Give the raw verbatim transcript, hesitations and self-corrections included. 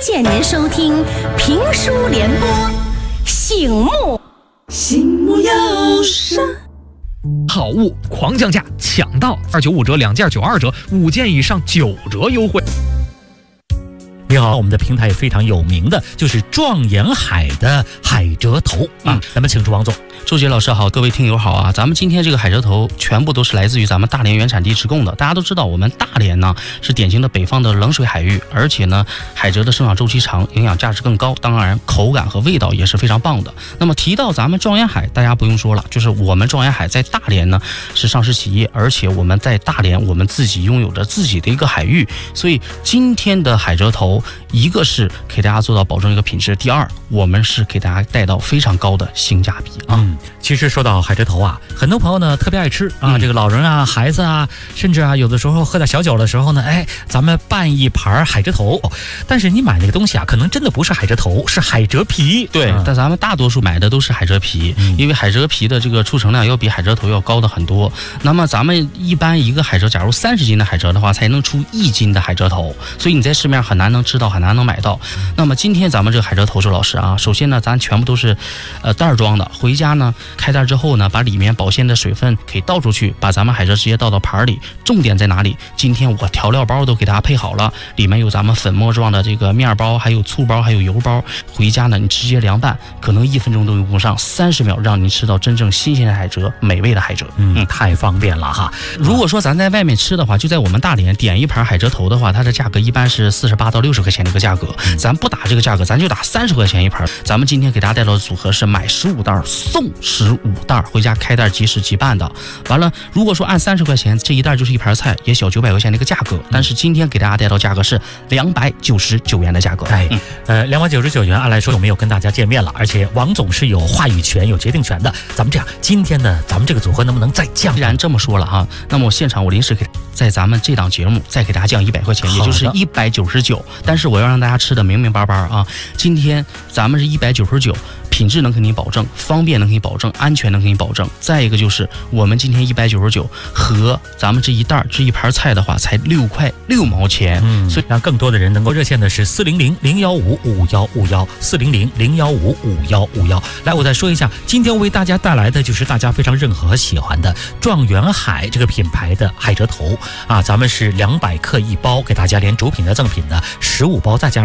谢您收听评书联播，醒目醒目有声。 好物狂降价，抢到二九五折，两件九二折，五件以上九折优惠。 你好，我们的平台非常有名的就是状元海的海蜇头啊，嗯、咱们请出王总。 周杰老师好，各位听友好啊！咱们今天这个海蜇头全部都是来自于咱们大连原产地直供的。大家都知道，我们大连呢是典型的北方的冷水海域，而且呢海蜇的生长周期长，营养价值更高，当然口感和味道也是非常棒的。那么提到咱们状元海，大家不用说了，就是我们状元海在大连呢是上市企业，而且我们在大连我们自己拥有着自己的一个海域，所以今天的海蜇头，一个是给大家做到保证一个品质，第二我们是给大家带到非常高的性价比啊。 嗯，其实说到海蜇头啊，很多朋友呢特别爱吃啊，嗯、这个老人啊、孩子啊，甚至啊有的时候喝点小酒的时候呢，哎，咱们拌一盘海蜇头。但是你买那个东西啊，可能真的不是海蜇头，是海蜇皮。 对，嗯、但咱们大多数买的都是海蜇皮，嗯、因为海蜇皮的这个储存量要比海蜇头要高的很多。那么咱们一般一个海蜇，假如三十斤的海蜇的话，才能出一斤的海蜇头，所以你在市面上很难能吃到，很难能买到。那么今天咱们这个海蜇头，周老师啊，首先呢，咱全部都是呃袋装的，回家呢开袋之后呢，把里面保鲜的水分可以倒出去，把咱们海蜇直接倒到盘里。重点在哪里？今天我调料包都给大家配好了，里面有咱们粉末状的这个面包，还有醋包，还有油包。回家呢，你直接凉拌，可能一分钟都用不上，三十秒让你吃到真正新鲜的海蜇，美味的海蜇。 嗯，嗯太方便了哈。 如果说咱在外面吃的话，就在我们大连点一盘海蜇头的话，它的价格一般是四十八到六十块钱的一个价格。咱不打这个价格，咱就打三十块钱一盘。咱们今天给大家带到的组合是买十五袋送十五袋，回家开袋即食即拌的。完了，如果说按三十块钱，这一袋就是一盘菜，也小九百块钱的一个价格。但是今天给大家带到价格是两百九十九元的价格。 哎，嗯、呃，两百九十九元，按来说有没有跟大家见面了？而且王总是有话语权、有决定权的。咱们这样，今天呢，咱们这个组合能不能再降？ 既然这么说了哈，那么我现场我临时给在咱们这档节目再给大家降一百块钱，也就是一百九十九。但是我要让大家吃的明明白白啊！今天咱们是一百九十九。品质能给你保证，方便能给你保证，安全能给你保证。再一个就是我们今天一百九十九和咱们这一袋这一盘菜的话，才六块六毛钱。 嗯，所以让更多的人能够热线的是四零零零幺五五幺五幺四零零零幺五五幺五幺。来，我再说一下，今天为大家带来的就是大家非常认可和喜欢的状元海这个品牌的海蜇头啊，咱们是两百克一包，给大家连主品的赠品的十五包，再加上